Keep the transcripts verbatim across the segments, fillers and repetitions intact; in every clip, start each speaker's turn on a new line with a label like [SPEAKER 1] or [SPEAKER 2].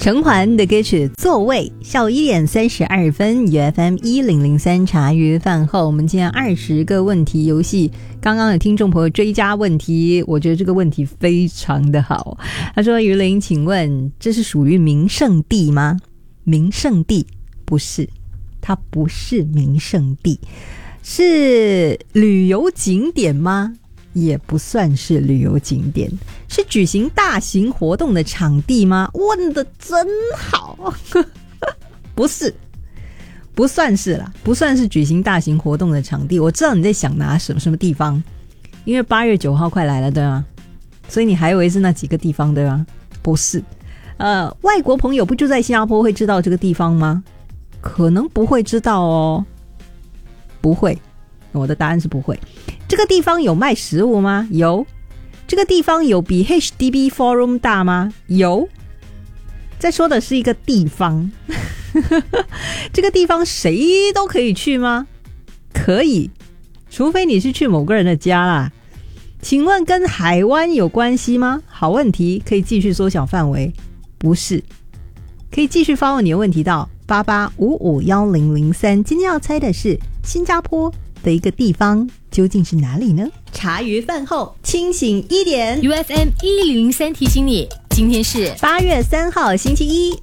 [SPEAKER 1] 陈桓的歌曲《座位》，下午一点三十二分 ，U F M 一零零三茶余饭后，我们今天二十个问题游戏。刚刚有听众朋友追加问题，我觉得这个问题非常的好。他说：“于林，请问这是属于名胜地吗？”名胜地不是，它不是名胜地，是旅游景点吗？也不算是旅游景点，是举行大型活动的场地吗？问得真好。不是，不算是啦，不算是举行大型活动的场地。我知道你在想拿什么什么地方，因为八月九号快来了，对吗？所以你还以为是那几个地方，对吗？不是。呃，外国朋友不住在新加坡会知道这个地方吗？可能不会知道哦。不会，我的答案是不会。这个地方有卖食物吗？有。这个地方有比 H D B Forum 大吗？有。再说的是一个地方。这个地方谁都可以去吗？可以，除非你是去某个人的家啦。请问跟海湾有关系吗？好问题，可以继续缩小范围。不是。可以继续发问你的问题到八八五五一零零三。今天要猜的是新加坡的一个地方究竟是哪里呢？茶余饭后清醒一点。
[SPEAKER 2] U F M 一零零三提醒你，今天是
[SPEAKER 1] 八月三号星期一。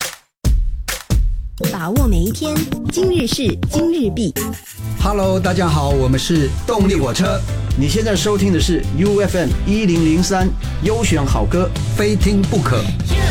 [SPEAKER 3] 把握每一天，今日事今日毕。
[SPEAKER 4] Hello， 大家好，我们是动力火车。你现在收听的是 U F M 一零零三优选好歌，非听不可。